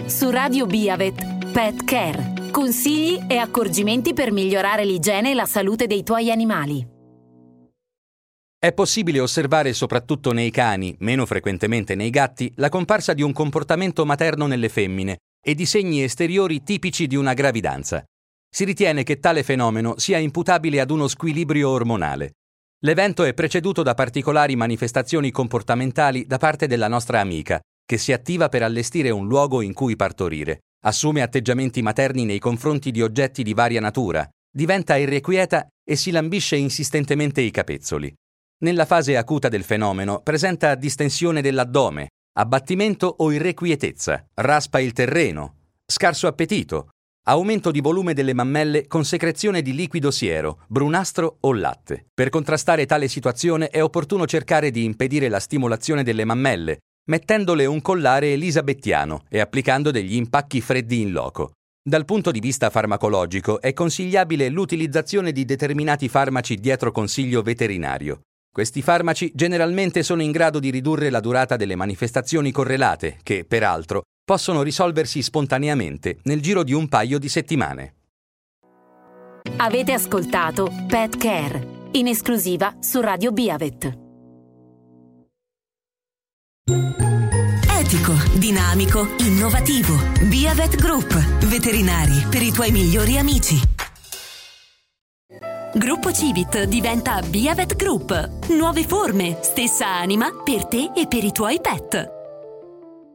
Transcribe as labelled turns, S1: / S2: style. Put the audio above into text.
S1: Su Radio Biavet, Pet Care. Consigli e accorgimenti per migliorare l'igiene e la salute dei tuoi animali.
S2: È possibile osservare soprattutto nei cani, meno frequentemente nei gatti, la comparsa di un comportamento materno nelle femmine e di segni esteriori tipici di una gravidanza. Si ritiene che tale fenomeno sia imputabile ad uno squilibrio ormonale. L'evento è preceduto da particolari manifestazioni comportamentali da parte della nostra amica, che si attiva per allestire un luogo in cui partorire, assume atteggiamenti materni nei confronti di oggetti di varia natura, diventa irrequieta e si lambisce insistentemente i capezzoli. Nella fase acuta del fenomeno presenta distensione dell'addome, abbattimento o irrequietezza, raspa il terreno, scarso appetito, aumento di volume delle mammelle con secrezione di liquido siero, brunastro o latte. Per contrastare tale situazione è opportuno cercare di impedire la stimolazione delle mammelle, mettendole un collare elisabettiano e applicando degli impacchi freddi in loco. Dal punto di vista farmacologico è consigliabile l'utilizzazione di determinati farmaci dietro consiglio veterinario. Questi farmaci generalmente sono in grado di ridurre la durata delle manifestazioni correlate, che, peraltro, possono risolversi spontaneamente nel giro di un paio di settimane.
S1: Avete ascoltato Pet Care, in esclusiva su Radio Biavet.
S3: Etico, dinamico, innovativo. Biavet Group. Veterinari per i tuoi migliori amici. Gruppo Civit diventa Biavet Group. Nuove forme, stessa anima per te e per i tuoi pet.